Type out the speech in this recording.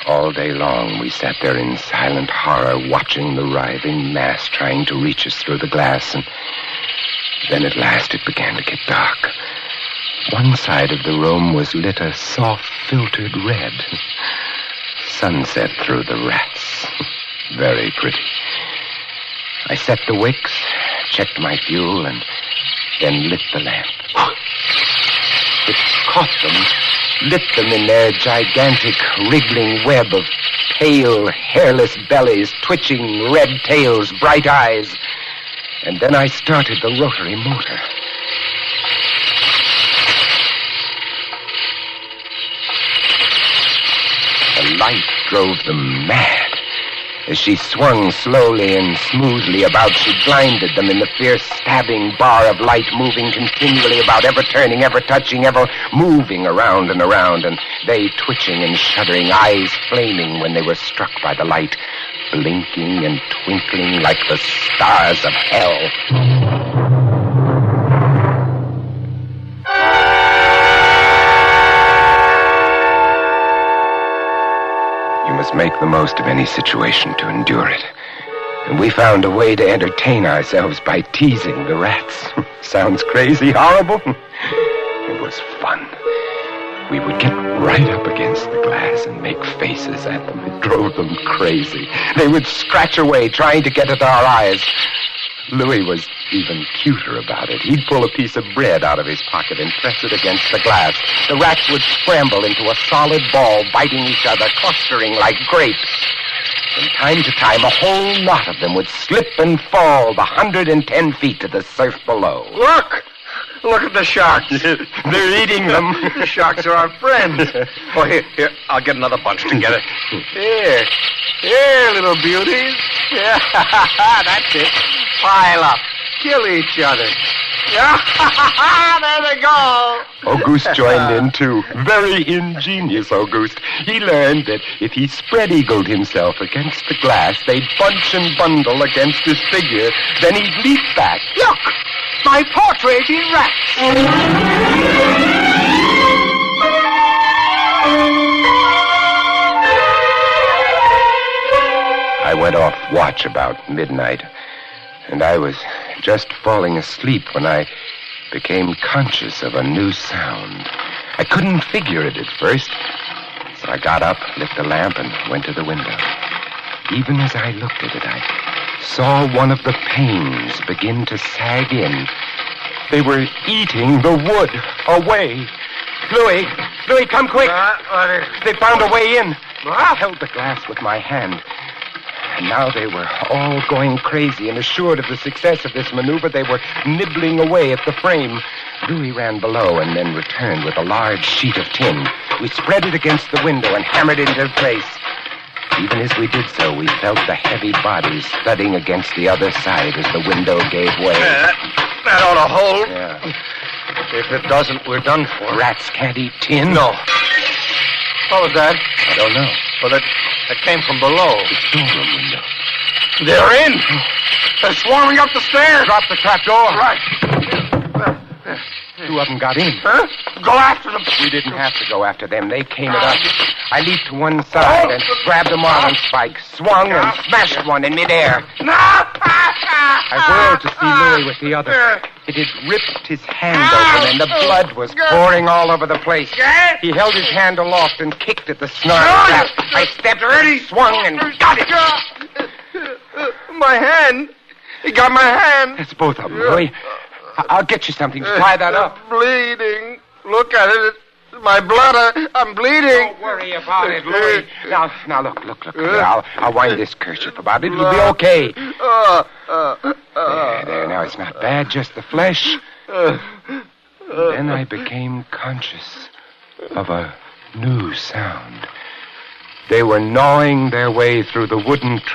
All day long, we sat there in silent horror, watching the writhing mass trying to reach us through the glass, and then at last it began to get dark. One side of the room was lit a soft, filtered red. Sunset through the rats. Very pretty. I set the wicks, checked my fuel, and then lit the lamp. It caught them, lit them in their gigantic, wriggling web of pale, hairless bellies, twitching red tails, bright eyes. And then I started the rotary motor. The light drove them mad. As she swung slowly and smoothly about, she blinded them in the fierce, stabbing bar of light, moving continually about, ever turning, ever touching, ever moving around and around, and they twitching and shuddering, eyes flaming when they were struck by the light, blinking and twinkling like the stars of hell. Make the most of any situation to endure it. And we found a way to entertain ourselves by teasing the rats. Sounds crazy, horrible? It was fun. We would get right up against the glass and make faces at them. It drove them crazy. They would scratch away trying to get at our eyes. Louis was even cuter about it. He'd pull a piece of bread out of his pocket and press it against the glass. The rats would scramble into a solid ball, biting each other, clustering like grapes. From time to time, a whole lot of them would slip and fall the 110 feet to the surf below. Look at the sharks. They're eating them. The sharks are our friends. Oh, here, I'll get another bunch together. Here, little beauties. Yeah, that's it. Pile up. Kill each other. There they go. Auguste joined in, too. Very ingenious, Auguste. He learned that if he spread-eagled himself against the glass, they'd bunch and bundle against his figure. Then he'd leap back. Look! My portrait in rats! I went off watch about midnight, and I was just falling asleep when I became conscious of a new sound. I couldn't figure it at first, so I got up, lit the lamp, and went to the window. Even as I looked at it, I saw one of the panes begin to sag in. They were eating the wood away. Louis, come quick. They found a way in. I held the glass with my hand. And now they were all going crazy, and assured of the success of this maneuver, they were nibbling away at the frame. Louis ran below and then returned with a large sheet of tin. We spread it against the window and hammered it into place. Even as we did so, we felt the heavy bodies thudding against the other side as the window gave way. That ought to hold. Yeah. If it doesn't, we're done for. Rats can't eat tin. No. What was that? I don't know. Well, that came from below. The storeroom window. They're in. They're swarming up the stairs. Drop the trap door. Right. Two of them got in. Huh? Go after them. We didn't have to go after them. They came at us. I leaped to one side and grabbed a marlin spike, swung and smashed one in midair. No! I whirled to see Louis with the other. It had ripped his hand open, and the blood was pouring all over the place. He held his hand aloft and kicked at the snarl trap. I stepped ready, swung, and got it. My hand. He got my hand. That's both of them, Louis. I'll get you something to tie that up. Bleeding. Look at it. It's my blood. I'm bleeding. Don't worry about it, Louis. Now, look. I'll wind this kerchief about it. It'll be okay. There. Now, it's not bad, just the flesh. Then I became conscious of a new sound. They were gnawing their way through the wooden